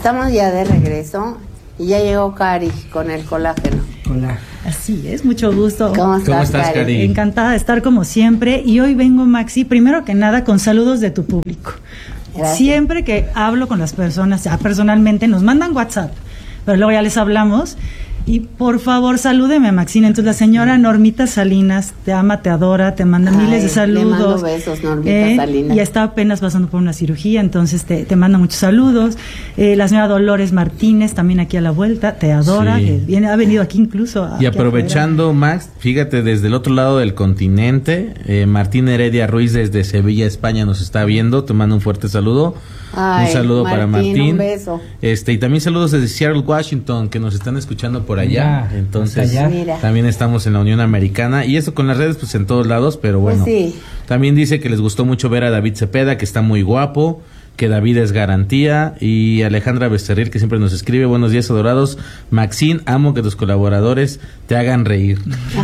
Estamos ya de regreso y ya llegó Cari con el colágeno. Hola. Así es, mucho gusto. ¿Cómo estás, Cari? Encantada de estar como siempre. Y hoy vengo, Maxi, primero que nada con saludos de tu público. Gracias. Siempre que hablo con las personas, ya personalmente, nos mandan WhatsApp, pero luego ya les hablamos. Y por favor, salúdeme, Maxine. Entonces, la señora Normita Salinas te ama, te adora, te manda miles de saludos. Le mando besos, Normita Salinas. Y está apenas pasando por una cirugía, entonces te manda muchos saludos. La señora Dolores Martínez, también aquí a la vuelta, te adora. Sí. Que ha venido aquí incluso. Y aprovechando, Max, fíjate, desde el otro lado del continente, Martín Heredia Ruiz desde Sevilla, España, nos está viendo. Te mando un fuerte saludo. Ay, un saludo para Martín. Un beso. Y también saludos desde Seattle, Washington, que nos están escuchando por allá. Entonces, también estamos en la Unión Americana. Y eso con las redes, pues en todos lados, pero bueno. Pues sí. También dice que les gustó mucho ver a David Cepeda, que está muy guapo, que David es garantía. Y Alejandra Becerril, que siempre nos escribe: buenos días, adorados. Maxine, amo que tus colaboradores te hagan reír.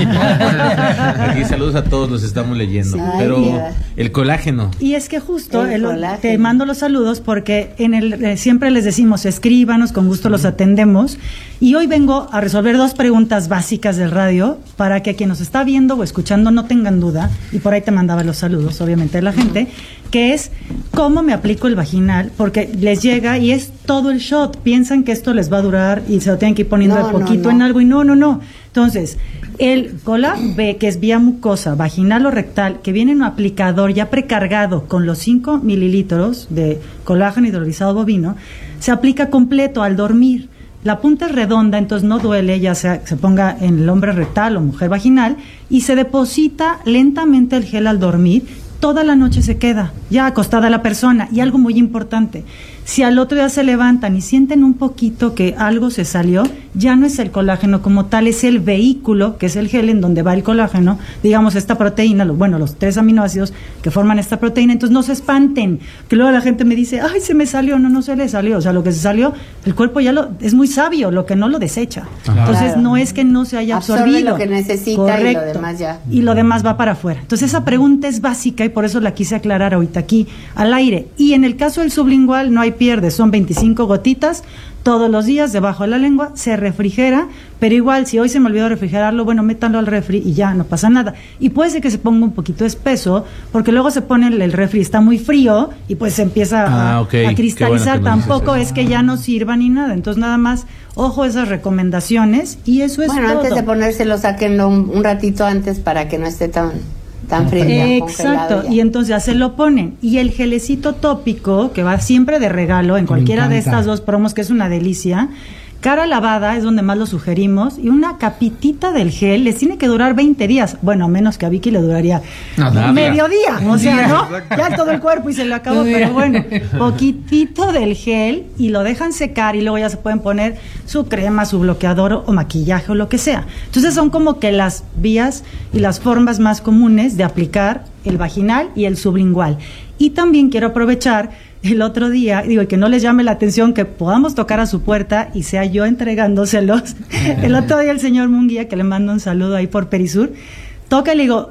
Aquí saludos a todos, los estamos leyendo. Sí. Pero Ay, el colágeno. Y es que justo colágeno. te mando los saludos porque siempre les decimos, escríbanos, con gusto los atendemos. Y hoy vengo a resolver 2 preguntas básicas del radio para que quien nos está viendo o escuchando no tengan duda, y por ahí te mandaba los saludos, obviamente, de la gente, que es: ¿cómo me aplico el vaginal? Porque les llega y es todo el shot. Piensan que esto les va a durar y se lo tienen que ir poniendo de poquito en algo, y no. Entonces, el Colag B, que es vía mucosa, vaginal o rectal, que viene en un aplicador ya precargado con los 5 mililitros de colágeno hidrolizado bovino, se aplica completo al dormir. La punta es redonda, entonces no duele, ya sea que se ponga en el hombre rectal o mujer vaginal, y se deposita lentamente el gel al dormir. Toda la noche se queda ya acostada la persona. Y algo muy importante: si al otro día se levantan y sienten un poquito que algo se salió, ya no es el colágeno como tal, es el vehículo, que es el gel en donde va el colágeno, digamos esta proteína, los 3 aminoácidos que forman esta proteína. Entonces no se espanten, que luego la gente me dice: ay, se me salió. No se le salió, o sea, lo que se salió, el cuerpo ya es muy sabio, lo que no lo desecha. Ajá. Entonces no es que no se haya absorbido. Absorbe lo que necesita. Correcto. Y lo demás ya. Y lo demás va para afuera. Entonces esa pregunta es básica y por eso la quise aclarar ahorita aquí al aire. Y en el caso del sublingual no hay pierde, son 25 gotitas todos los días debajo de la lengua, se refrigera, pero igual si hoy se me olvidó refrigerarlo, bueno, métanlo al refri y ya, no pasa nada. Y puede ser que se ponga un poquito espeso, porque luego se pone el refri, está muy frío y pues se empieza a cristalizar. Bueno, tampoco es que ya no sirva ni nada. Entonces nada más, ojo esas recomendaciones, y eso es todo. Bueno, antes de ponérselo, sáquenlo un ratito antes para que no esté tan frío. Exacto, y entonces ya se lo ponen. Y el gelecito tópico, que va siempre de regalo en cualquiera de estas 2 promos, que es una delicia. Cara lavada es donde más lo sugerimos, y una capitita del gel les tiene que durar 20 días. Bueno, menos que a Vicky le duraría mediodía, o sea, ¿no? Ya todo el cuerpo y se le acabó, pero bueno, poquitito del gel y lo dejan secar, y luego ya se pueden poner su crema, su bloqueador o maquillaje o lo que sea. Entonces son como que las vías y las formas más comunes de aplicar el vaginal y el sublingual. Y también quiero aprovechar el otro día, y que no les llame la atención que podamos tocar a su puerta y sea yo entregándoselos. El otro día el señor Munguía, que le mando un saludo ahí por Perisur, toca y le digo,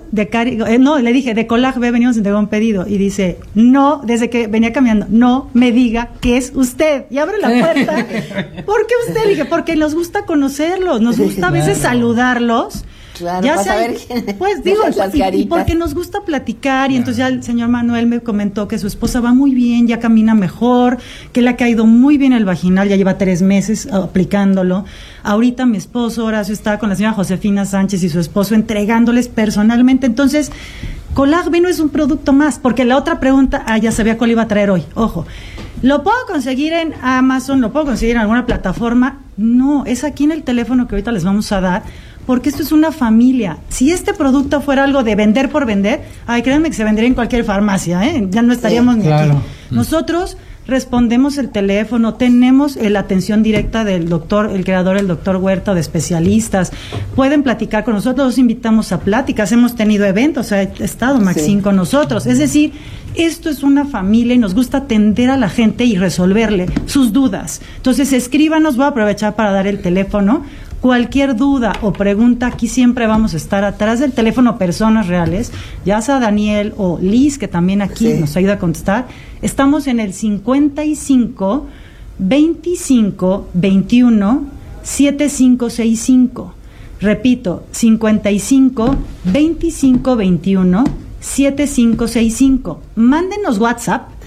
le dije, de Colag B venimos a entregar un pedido, y dice: no, desde que venía caminando, no me diga que es usted, y abre la puerta. ¿Por qué usted? Le dije: porque nos gusta conocerlos, nos gusta a veces saludarlos. Claro, ya para sea, saber quién, pues digo, y porque nos gusta platicar, y entonces ya el señor Manuel me comentó que su esposa va muy bien, ya camina mejor, que le ha caído muy bien el vaginal, ya lleva 3 meses aplicándolo. Ahorita mi esposo Horacio está con la señora Josefina Sánchez y su esposo entregándoles personalmente. Entonces, Colag B no es un producto más, porque la otra pregunta, ya sabía cuál iba a traer hoy, ojo. ¿Lo puedo conseguir en Amazon? ¿Lo puedo conseguir en alguna plataforma? No, es aquí en el teléfono que ahorita les vamos a dar, porque esto es una familia. Si este producto fuera algo de vender por vender, créanme que se vendería en cualquier farmacia, ya no estaríamos ni aquí. Nosotros respondemos el teléfono, tenemos la atención directa del doctor, el creador, el doctor Huerta, de especialistas. Pueden platicar con nosotros, los invitamos a pláticas, hemos tenido eventos, ha estado Maxine con nosotros. Es decir, esto es una familia y nos gusta atender a la gente y resolverle sus dudas. Entonces, escríbanos, voy a aprovechar para dar el teléfono. Cualquier duda o pregunta, aquí siempre vamos a estar atrás del teléfono, personas reales, ya sea Daniel o Liz, que también aquí nos ayuda a contestar. Estamos en el 55 25 21 7565. Repito, 55 25 21 7565. Mándenos WhatsApp